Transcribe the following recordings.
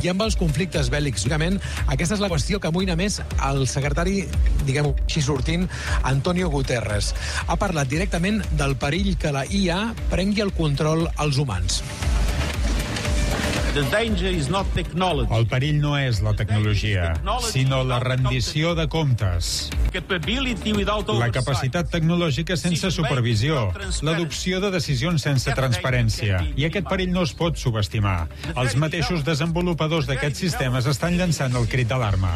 i amb els conflictes bèl·lics. Lògicament, aquesta és la qüestió que amoïna més el secretari, diguem-ho així sortint, Antonio Guterres. Ha parlat directament del perill que la IA prengui el control als humans. El perill no és la tecnologia, sinó la rendició de comptes. La capacitat tecnològica sense supervisió, l'adopció de decisions sense transparència. I aquest perill no es pot subestimar. Els mateixos desenvolupadors d'aquests sistemes estan llançant el crit d'alarma.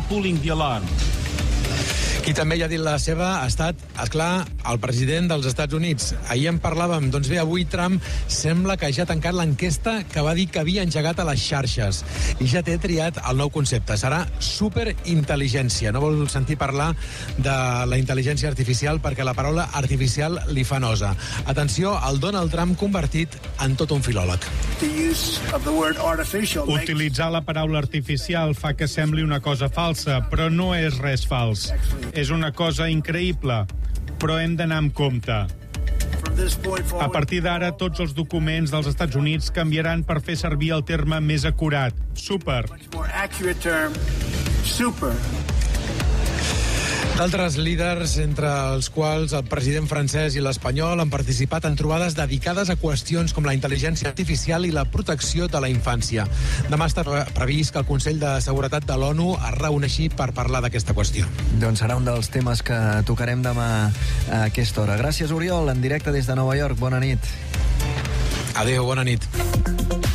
Qui també hi ha dit la seva ha estat, esclar, el president dels Estats Units. Ahir en parlàvem, doncs bé, avui Trump sembla que ja ha tancat l'enquesta que va dir que havia engegat a les xarxes. I ja té triat el nou concepte. Serà superintel·ligència. No vol sentir parlar de la intel·ligència artificial perquè la paraula artificial li fa nosa. Atenció, el Donald Trump convertit en tot un filòleg. Utilitzar la paraula artificial fa que sembli una cosa falsa, però no és res fals. És una cosa increïble, però hem d'anar amb compte. A partir d'ara, tots els documents dels Estats Units canviaran per fer servir el terme més acurat, super. D'altres líders, entre els quals el president francès i l'espanyol, han participat en trobades dedicades a qüestions com la intel·ligència artificial i la protecció de la infància. Demà està previst que el Consell de Seguretat de l'ONU es reuneixi per parlar d'aquesta qüestió. Doncs serà un dels temes que tocarem demà a aquesta hora. Gràcies, Oriol, en directe des de Nova York. Bona nit. Adéu, bona nit.